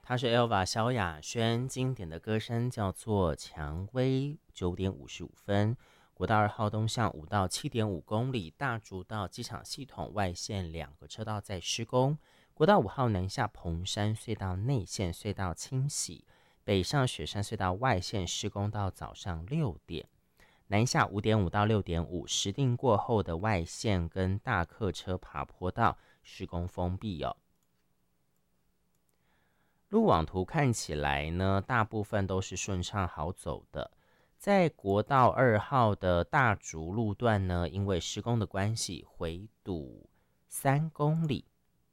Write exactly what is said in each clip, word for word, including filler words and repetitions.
她是 Elva 萧亚轩，经典的歌声叫做《蔷薇》。九点五十五分，国道二号东向五到七点五公里，大竹到机场系统外线两个车道在施工。国道五号南下蓬山隧道内线隧道清洗，北上雪山隧道外线施工到早上六点。南下五点五到六点五，时定过后的外线跟大客车爬坡道施工封闭哦。路网图看起来呢，大部分都是顺畅好走的。在国道二号的大竹路段呢，因为施工的关系，回堵三公里。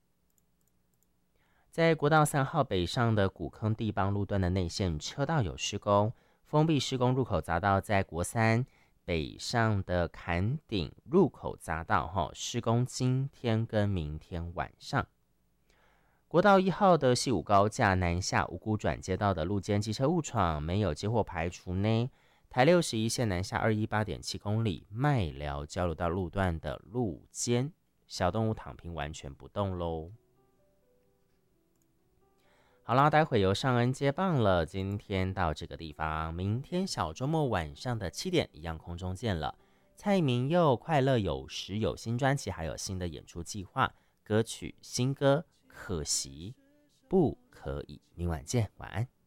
在国道三号北上的古坑地邦路段的内线车道有施工，封闭施工入口匝道在国三北上的坎顶入口匝道，哈，施工今天跟明天晚上。国道一号的西武高架南下五股转接道的路肩机车误闯，没有接获排除呢。台六十一线南下二一八点七公里，麦寮交流道路段的路肩，小动物躺平完全不动喽。好啦，待会由尚恩接棒了。今天到这个地方，明天小周末晚上的七点一样空中见了。蔡明佑快乐有时有新专辑，还有新的演出计划，歌曲新歌可惜不可以。明晚见，晚安。